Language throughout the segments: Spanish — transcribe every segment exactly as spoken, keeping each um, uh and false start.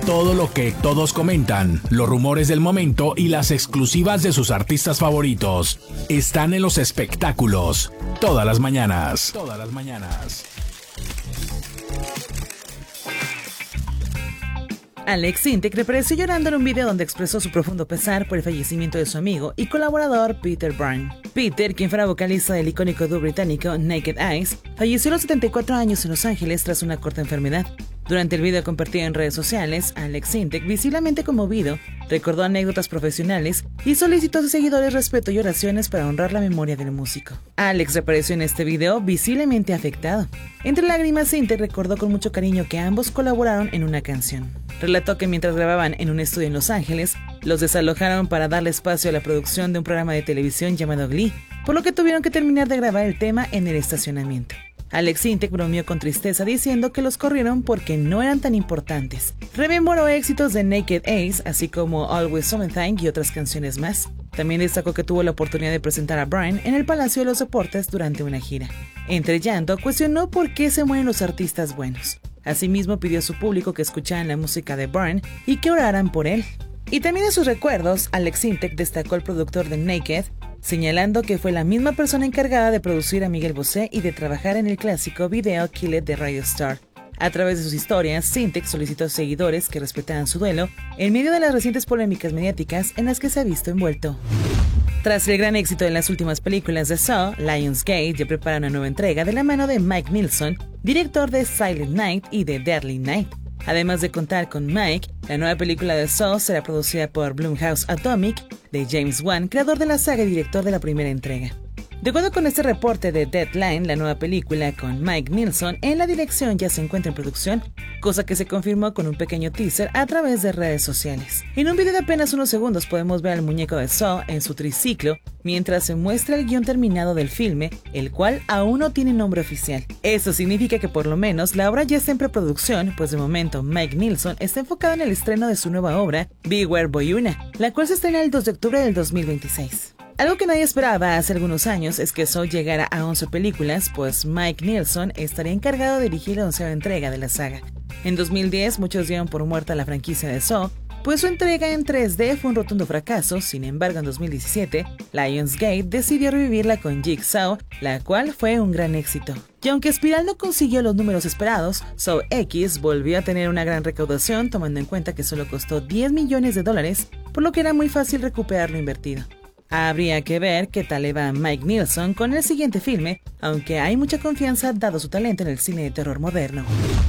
todo lo que todos comentan, los rumores del momento y las exclusivas de sus artistas favoritos. Están en los espectáculos, todas las mañanas. Todas las mañanas. Alex Sintek reapareció llorando en un video donde expresó su profundo pesar por el fallecimiento de su amigo y colaborador Peter Byrne. Peter, quien fuera vocalista del icónico dúo británico Naked Eyes, falleció a los setenta y cuatro años en Los Ángeles tras una corta enfermedad. Durante el video compartido en redes sociales, Alex Sintek, visiblemente conmovido, recordó anécdotas profesionales y solicitó a sus seguidores respeto y oraciones para honrar la memoria del músico. Alex reapareció en este video visiblemente afectado. Entre lágrimas, Sintek recordó con mucho cariño que ambos colaboraron en una canción. Relató que mientras grababan en un estudio en Los Ángeles, los desalojaron para darle espacio a la producción de un programa de televisión llamado Glee, por lo que tuvieron que terminar de grabar el tema en el estacionamiento. Alex Sintek bromeó con tristeza diciendo que los corrieron porque no eran tan importantes. Rememoró éxitos de Naked Eyes, así como Always Something y otras canciones más. También destacó que tuvo la oportunidad de presentar a Byrne en el Palacio de los Deportes durante una gira. Entre llanto, cuestionó por qué se mueren los artistas buenos. Asimismo, pidió a su público que escucharan la música de Byrne y que oraran por él. Y también en sus recuerdos, Alex Sintek destacó al productor de Naked, señalando que fue la misma persona encargada de producir a Miguel Bosé y de trabajar en el clásico video Kill It de Radio Star. A través de sus historias, Sintek solicitó a sus seguidores que respetaran su duelo en medio de las recientes polémicas mediáticas en las que se ha visto envuelto. Tras el gran éxito de las últimas películas de Saw, Lionsgate ya prepara una nueva entrega de la mano de Mike Nilsson, director de Silent Night y de Deadly Night. Además de contar con Mike, la nueva película de Saw será producida por Blumhouse Atomic, de James Wan, creador de la saga y director de la primera entrega. De acuerdo con este reporte de Deadline, la nueva película con Mike Nilsson en la dirección ya se encuentra en producción, cosa que se confirmó con un pequeño teaser a través de redes sociales. En un video de apenas unos segundos podemos ver al muñeco de Saw en su triciclo, mientras se muestra el guión terminado del filme, el cual aún no tiene nombre oficial. Esto significa que por lo menos la obra ya está en preproducción, pues de momento Mike Nilsson está enfocado en el estreno de su nueva obra, Beware Boy Una, la cual se estrena el dos de octubre del dos mil veintiséis. Algo que nadie esperaba hace algunos años es que Saw llegara a once películas, pues Mike Nilsson estaría encargado de dirigir la onceava entrega de la saga. En dos mil diez muchos dieron por muerta la franquicia de Saw, pues su entrega en tres D fue un rotundo fracaso. Sin embargo, en dos mil diecisiete, Lionsgate decidió revivirla con Jigsaw, la cual fue un gran éxito. Y aunque Spiral no consiguió los números esperados, Saw X volvió a tener una gran recaudación, tomando en cuenta que solo costó diez millones de dólares, por lo que era muy fácil recuperar lo invertido. Habría que ver qué tal le va a Mike Nilsson con el siguiente filme, aunque hay mucha confianza dado su talento en el cine de terror moderno.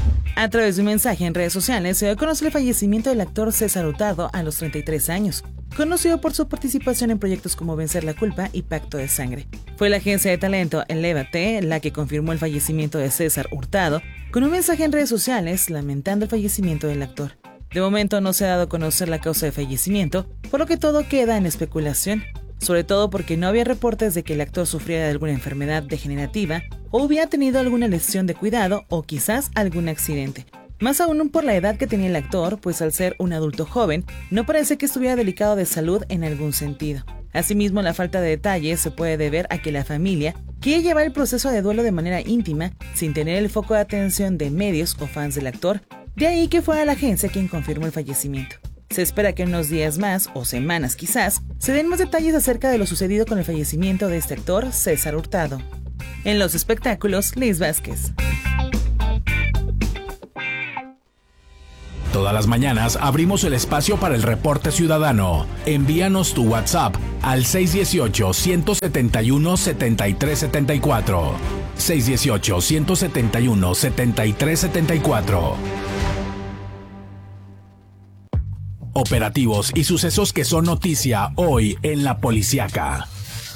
A través de un mensaje en redes sociales se dio a conocer el fallecimiento del actor César Hurtado a los treinta y tres años, conocido por su participación en proyectos como Vencer la Culpa y Pacto de Sangre. Fue la agencia de talento Elévate la que confirmó el fallecimiento de César Hurtado con un mensaje en redes sociales lamentando el fallecimiento del actor. De momento no se ha dado a conocer la causa de fallecimiento, por lo que todo queda en especulación, sobre todo porque no había reportes de que el actor sufriera de alguna enfermedad degenerativa o hubiera tenido alguna lesión de cuidado o quizás algún accidente. Más aún por la edad que tenía el actor, pues al ser un adulto joven, no parece que estuviera delicado de salud en algún sentido. Asimismo, la falta de detalles se puede deber a que la familia quiere llevar el proceso de duelo de manera íntima, sin tener el foco de atención de medios o fans del actor, de ahí que fuera la agencia quien confirmó el fallecimiento. Se espera que en unos días más, o semanas quizás, se den más detalles acerca de lo sucedido con el fallecimiento de este actor, César Hurtado. En los espectáculos, Liz Vázquez. Todas las mañanas abrimos el espacio para el reporte ciudadano. Envíanos tu WhatsApp al seis uno ocho, uno siete uno, siete tres siete cuatro. seis uno ocho, uno siete uno, siete tres siete cuatro. Operativos y sucesos que son noticia hoy en La Policiaca.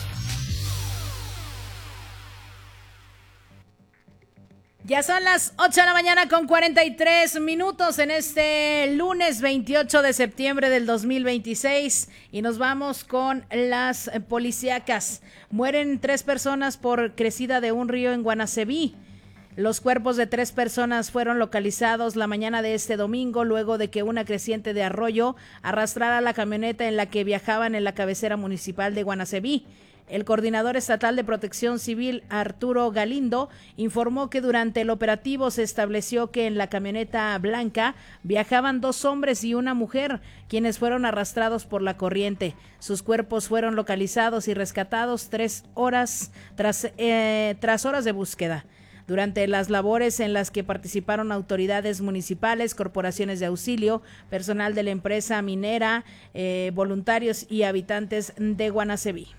Ya son las ocho de la mañana con cuarenta y tres minutos en este lunes veintiocho de septiembre del dos mil veintiséis y nos vamos con las policíacas. Mueren tres personas por crecida de un río en Guanaceví. Los cuerpos de tres personas fueron localizados la mañana de este domingo luego de que una creciente de arroyo arrastrara la camioneta en la que viajaban en la cabecera municipal de Guanaceví. El coordinador estatal de Protección Civil, Arturo Galindo, informó que durante el operativo se estableció que en la camioneta blanca viajaban dos hombres y una mujer, quienes fueron arrastrados por la corriente. Sus cuerpos fueron localizados y rescatados tres horas tras, eh, tras horas de búsqueda. Durante las labores en las que participaron autoridades municipales, corporaciones de auxilio, personal de la empresa minera, eh, voluntarios y habitantes de Guanaceví.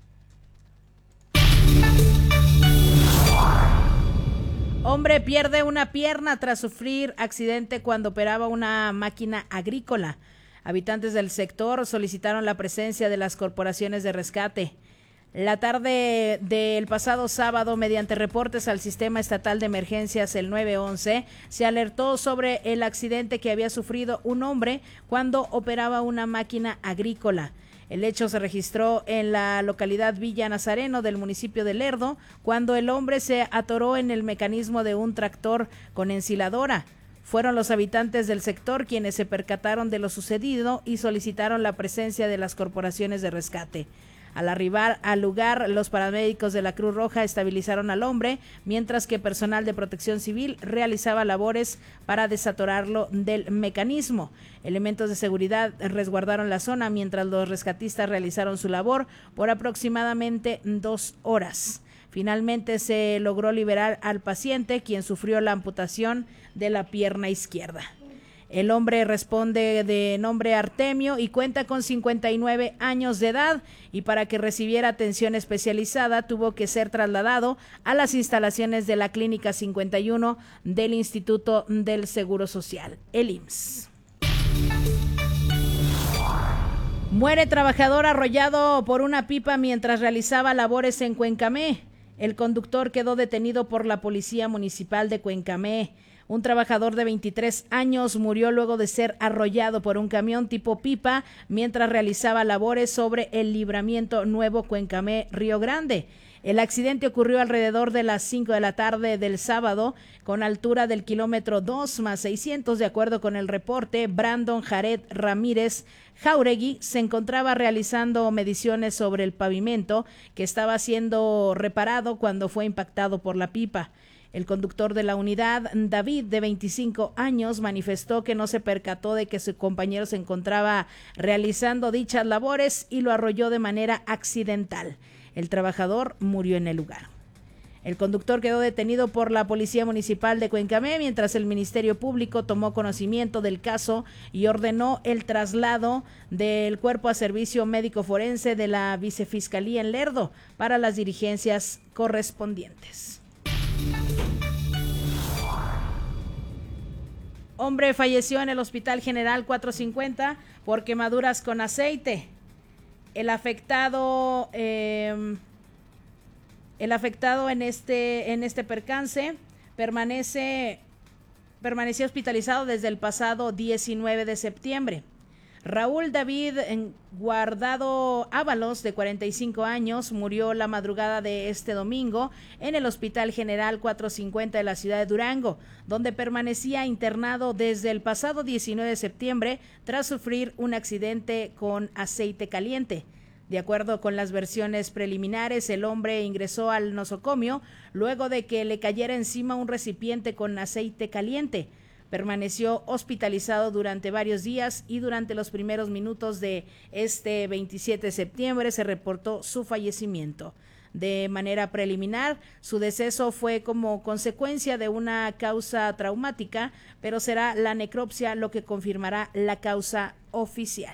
Hombre pierde una pierna tras sufrir accidente cuando operaba una máquina agrícola. Habitantes del sector solicitaron la presencia de las corporaciones de rescate. La tarde del pasado sábado, mediante reportes al Sistema Estatal de Emergencias, el nueve once, se alertó sobre el accidente que había sufrido un hombre cuando operaba una máquina agrícola. El hecho se registró en la localidad Villa Nazareno del municipio de Lerdo, cuando el hombre se atoró en el mecanismo de un tractor con ensiladora. Fueron los habitantes del sector quienes se percataron de lo sucedido y solicitaron la presencia de las corporaciones de rescate. Al arribar al lugar, los paramédicos de la Cruz Roja estabilizaron al hombre, mientras que personal de Protección Civil realizaba labores para desatorarlo del mecanismo. Elementos de seguridad resguardaron la zona mientras los rescatistas realizaron su labor por aproximadamente dos horas. Finalmente se logró liberar al paciente, quien sufrió la amputación de la pierna izquierda. El hombre responde de nombre Artemio y cuenta con cincuenta y nueve años de edad, y para que recibiera atención especializada tuvo que ser trasladado a las instalaciones de la Clínica cincuenta y uno del Instituto del Seguro Social, el I M S S. Muere trabajador arrollado por una pipa mientras realizaba labores en Cuencamé. El conductor quedó detenido por la Policía Municipal de Cuencamé. Un trabajador de veintitrés años murió luego de ser arrollado por un camión tipo pipa mientras realizaba labores sobre el libramiento Nuevo Cuencamé, Río Grande. El accidente ocurrió alrededor de las cinco de la tarde del sábado, con altura del kilómetro dos más seiscientos. De acuerdo con el reporte, Brandon Jared Ramírez Jauregui se encontraba realizando mediciones sobre el pavimento que estaba siendo reparado cuando fue impactado por la pipa. El conductor de la unidad, David, de veinticinco años, manifestó que no se percató de que su compañero se encontraba realizando dichas labores y lo arrolló de manera accidental. El trabajador murió en el lugar. El conductor quedó detenido por la Policía Municipal de Cuencamé, mientras el Ministerio Público tomó conocimiento del caso y ordenó el traslado del cuerpo a servicio médico forense de la Vicefiscalía en Lerdo para las diligencias correspondientes. Hombre falleció en el Hospital General cuatrocientos cincuenta por quemaduras con aceite. El afectado, eh, el afectado en este, en este percance permanece, permaneció hospitalizado desde el pasado diecinueve de septiembre. Raúl David Guardado Ábalos, de cuarenta y cinco años, murió la madrugada de este domingo en el Hospital General cuatrocientos cincuenta de la ciudad de Durango, donde permanecía internado desde el pasado diecinueve de septiembre tras sufrir un accidente con aceite caliente. De acuerdo con las versiones preliminares, el hombre ingresó al nosocomio luego de que le cayera encima un recipiente con aceite caliente. Permaneció hospitalizado durante varios días y durante los primeros minutos de este veintisiete de septiembre se reportó su fallecimiento. De manera preliminar, su deceso fue como consecuencia de una causa traumática, pero será la necropsia lo que confirmará la causa oficial.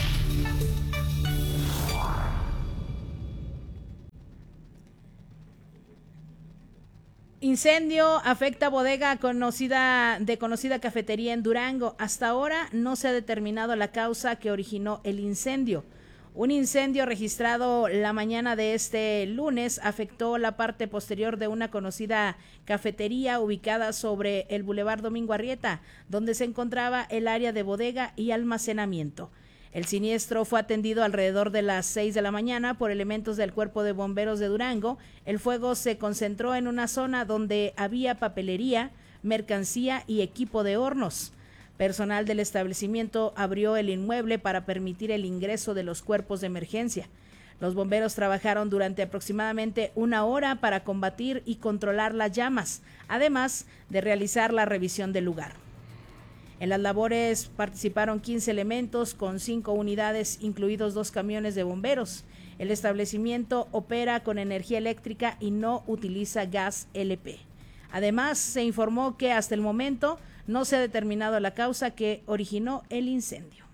Incendio afecta bodega conocida de conocida cafetería en Durango. Hasta ahora no se ha determinado la causa que originó el incendio. Un incendio registrado la mañana de este lunes afectó la parte posterior de una conocida cafetería ubicada sobre el Boulevard Domingo Arrieta, donde se encontraba el área de bodega y almacenamiento. El siniestro fue atendido alrededor de las seis de la mañana por elementos del Cuerpo de Bomberos de Durango. El fuego se concentró en una zona donde había papelería, mercancía y equipo de hornos. Personal del establecimiento abrió el inmueble para permitir el ingreso de los cuerpos de emergencia. Los bomberos trabajaron durante aproximadamente una hora para combatir y controlar las llamas, además de realizar la revisión del lugar. En las labores participaron quince elementos con cinco unidades, incluidos dos camiones de bomberos. El establecimiento opera con energía eléctrica y no utiliza gas L P. Además, se informó que hasta el momento no se ha determinado la causa que originó el incendio.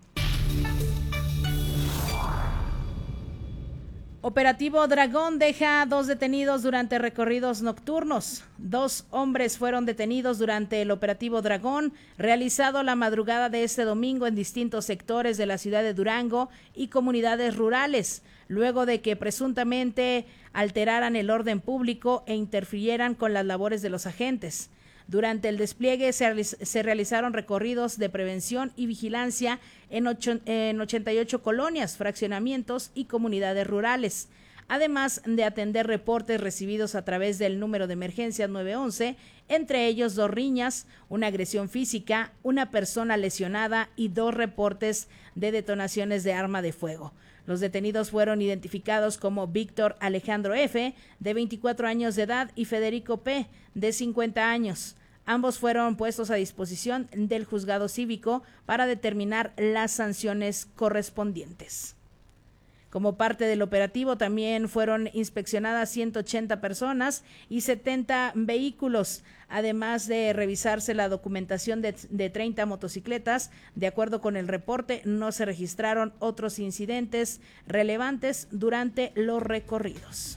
Operativo Dragón deja dos detenidos durante recorridos nocturnos. Dos hombres fueron detenidos durante el operativo Dragón, realizado la madrugada de este domingo en distintos sectores de la ciudad de Durango y comunidades rurales, luego de que presuntamente alteraran el orden público e interfirieran con las labores de los agentes. Durante el despliegue se, se realizaron recorridos de prevención y vigilancia en, ocho, en ochenta y ocho colonias, fraccionamientos y comunidades rurales, además de atender reportes recibidos a través del número de emergencias nueve once, entre ellos dos riñas, una agresión física, una persona lesionada y dos reportes de detonaciones de arma de fuego. Los detenidos fueron identificados como Víctor Alejandro F., de veinticuatro años de edad, y Federico P., de cincuenta años. Ambos fueron puestos a disposición del juzgado cívico para determinar las sanciones correspondientes. Como parte del operativo también fueron inspeccionadas ciento ochenta personas y setenta vehículos, además de revisarse la documentación de, de treinta motocicletas. De acuerdo con el reporte, no se registraron otros incidentes relevantes durante los recorridos.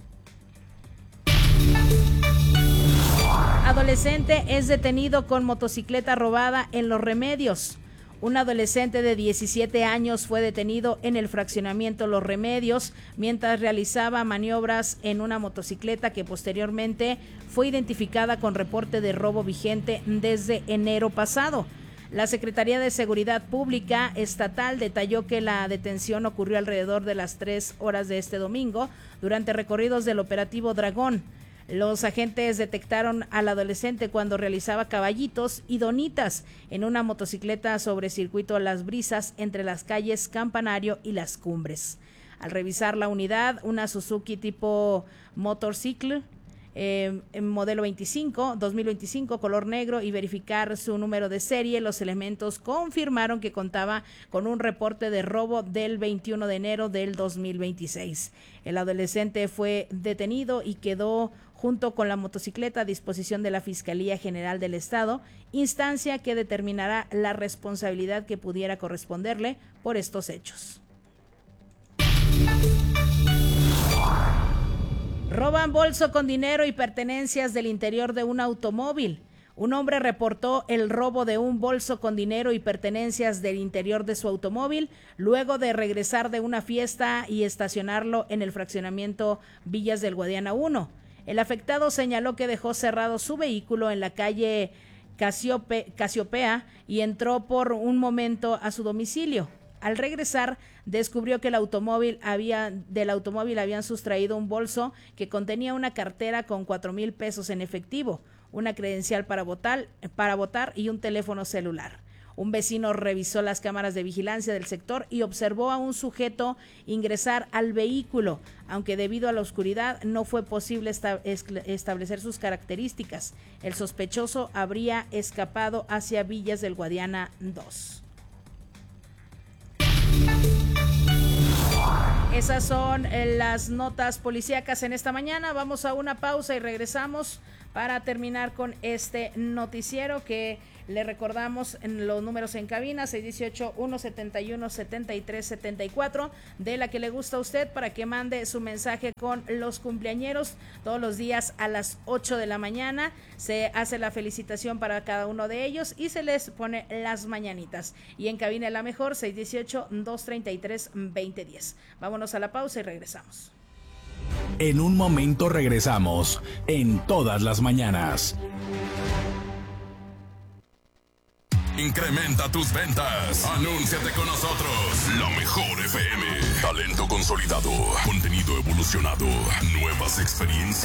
Adolescente es detenido con motocicleta robada en Los Remedios. Un adolescente de diecisiete años fue detenido en el fraccionamiento Los Remedios mientras realizaba maniobras en una motocicleta que posteriormente fue identificada con reporte de robo vigente desde enero pasado. La Secretaría de Seguridad Pública Estatal detalló que la detención ocurrió alrededor de las tres horas de este domingo durante recorridos del operativo Dragón. Los agentes detectaron al adolescente cuando realizaba caballitos y donitas en una motocicleta sobre circuito Las Brisas entre las calles Campanario y Las Cumbres. Al revisar la unidad, una Suzuki tipo Motorcycle eh, modelo veinticinco, dos mil veinticinco, color negro, y verificar su número de serie, los elementos confirmaron que contaba con un reporte de robo del veintiuno de enero del dos mil veintiséis. El adolescente fue detenido y quedó junto con la motocicleta a disposición de la Fiscalía General del Estado, instancia que determinará la responsabilidad que pudiera corresponderle por estos hechos. Roban bolso con dinero y pertenencias del interior de un automóvil. Un hombre reportó el robo de un bolso con dinero y pertenencias del interior de su automóvil luego de regresar de una fiesta y estacionarlo en el fraccionamiento Villas del Guadiana uno. El afectado señaló que dejó cerrado su vehículo en la calle Casiope, Casiopea y entró por un momento a su domicilio. Al regresar, descubrió que el automóvil había, del automóvil habían sustraído un bolso que contenía una cartera con cuatro mil pesos en efectivo, una credencial para votar, para votar y un teléfono celular. Un vecino revisó las cámaras de vigilancia del sector y observó a un sujeto ingresar al vehículo, aunque debido a la oscuridad no fue posible esta- establecer sus características. El sospechoso habría escapado hacia Villas del Guadiana dos. Esas son eh, las notas policíacas en esta mañana. Vamos a una pausa y regresamos para terminar con este noticiero que le recordamos en los números en cabina: seis uno ocho, uno siete uno, siete tres siete cuatro, de la que le gusta a usted, para que mande su mensaje con los cumpleañeros. Todos los días a las ocho de la mañana se hace la felicitación para cada uno de ellos y se les pone las mañanitas. Y en cabina la mejor, seis uno ocho, dos tres tres, dos cero uno cero. Vámonos a la pausa y regresamos. En un momento regresamos en Todas las Mañanas. Incrementa tus ventas. Anúnciate con nosotros. La mejor F M. Talento consolidado. Contenido evolucionado. Nuevas experiencias.